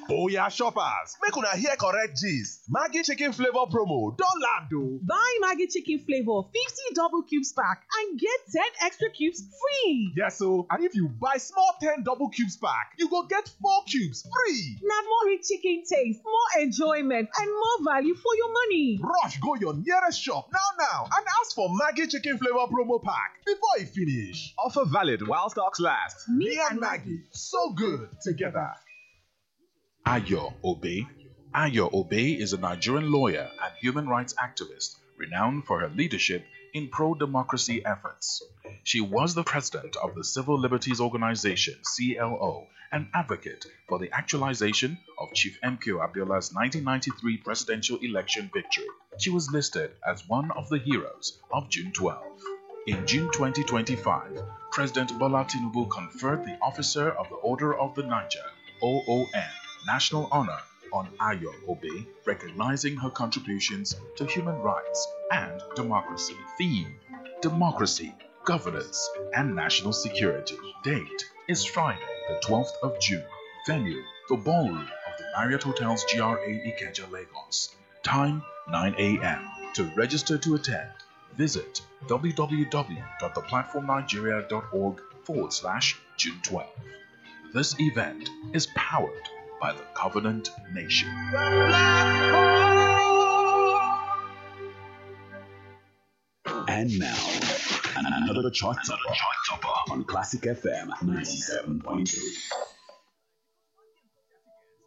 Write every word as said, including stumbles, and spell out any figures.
Oya shoppers, make una hear correct gist. Maggi chicken flavor promo don land o. Buy Maggi chicken flavor fifty double cubes pack and get ten extra cubes free. Yes o, and if you buy small ten double cubes pack, you go get four cubes free. Na more rich chicken taste, more enjoyment and more value for your money. Rush go your nearest shop now now and ask for Maggi chicken flavor promo pack before e finish. Offer valid while stocks last. Me and Maggi, so good together. Ayo Obe. Ayo Obe is a Nigerian lawyer and human rights activist renowned for her leadership in pro-democracy efforts. She was the president of the Civil Liberties Organization, C L O, and advocate for the actualization of Chief M K O Abiola's nineteen ninety-three presidential election victory. She was listed as one of the heroes of June twelfth. In June twenty twenty-five, President Bola Tinubu conferred the Officer of the Order of the Niger, O O N, National Honor on Ayo Obe, recognizing her contributions to human rights and democracy. Theme: Democracy, Governance, and National Security. Date is Friday, the twelfth of June. Venue: the ballroom of the Marriott Hotels G R A Ikeja, Lagos. Time: nine a m To register to attend, visit www.theplatformnigeria.org forward slash June twelfth. This event is powered by the Covenant Nation. And now, another chart topper on Classic F M ninety-seven point two.